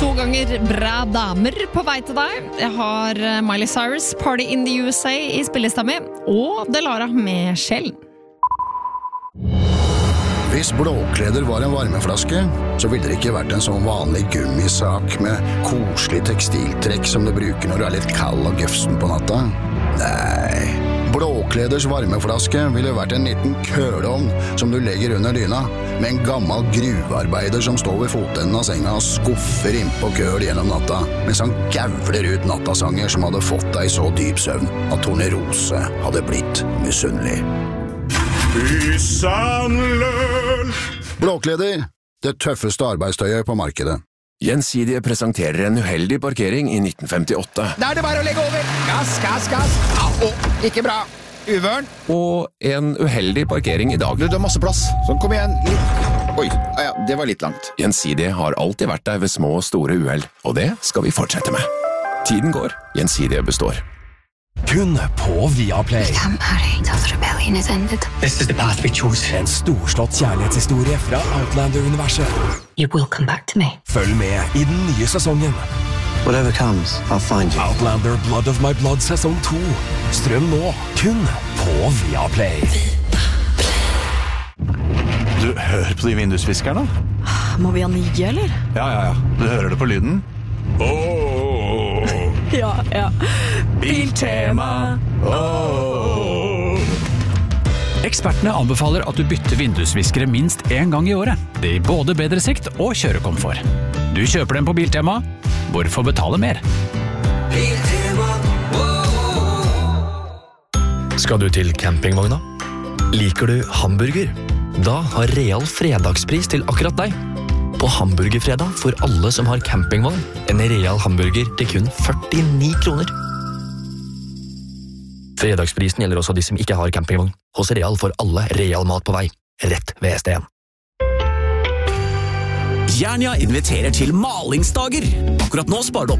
2 ganger bra damer på vei til deg. Jeg har Miley Cyrus, Party in the USA i spillelista mi, og Delara med Skjellen. Hvis blåkleder var en varmeflaske, så ville det ikke vært en sånn vanlig gummisak med koselig tekstiltrekk som du bruker når du er litt kald og gøfsen på natta. Nei, blåkleders varmeflaske ville vært en liten kølovn som du legger under dyna, med en gammel gruvearbeider som står ved fotenden av senga og skuffer innpå køl gjennom natta, mens han gavler ut nattasanger som hadde fått deg i så dyp søvn at Tornerose hadde blitt misunnelig. Blåkleder, det tøffeste arbeidstøyet på markedet. Gjensidige presenterer en uheldig parkering i 1958. Da er det bare å legge over. Gass, gass, gass. Ikke bra. Uvørn. Og en uheldig parkering i dag. Du har masse plass. Sånn, kom igjen. Oi, ja, det var litt langt. Gjensidige har alltid vært der ved små og store uheld, og det skal vi fortsette med. Tiden går, Gjensidige består. Kun på Viaplay. This is the path we chose. En storslått kjærlighetshistorie fra Outlander-universet. You will come back to me. Følg med i den nye sesongen. Whatever comes, I'll find you. Outlander Blood of My Blood sesong 2. Strøm nå, kun på Viaplay. Du hører på de vindusviskerne? Må vi ha nye, eller? Ja. Du hører det på lyden? Ja. Biltema. Ekspertene anbefaler at du bytter vindusviskere minst 1 gang i året. Det gir både bedre sikt og kjørekomfort. Du kjøper dem på Biltema. Hvorfor betale mer? Skal du til campingvogna? Liker du hamburger? Da har Real fredagspris til akkurat deg. På hamburgerfredag for alle som har campingvogn. En Real hamburger til kun 49 kroner. Fredagsprisen gjelder også de som ikke har campingvogn. Hos Real får alle Real mat på vei. Rett ved ST1. Jernia inviterer til malingsdager. Akkurat nå sparer du opp